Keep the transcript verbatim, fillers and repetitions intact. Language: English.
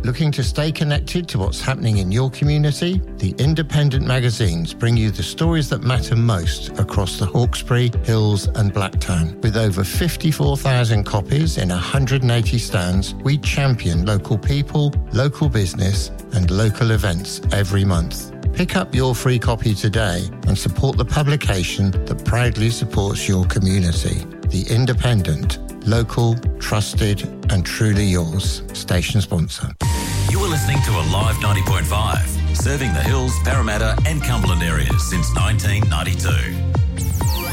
Looking to stay connected to what's happening in your community? The Independent magazines bring you the stories that matter most across the Hawkesbury, Hills and Blacktown. With over fifty-four thousand copies in one hundred eighty stands, we champion local people, local business and local events every month. Pick up your free copy today and support the publication that proudly supports your community. The Independent. Local, trusted and truly yours. Station sponsor. You are listening to Alive ninety point five, serving the Hills, Parramatta and Cumberland areas since nineteen ninety-two.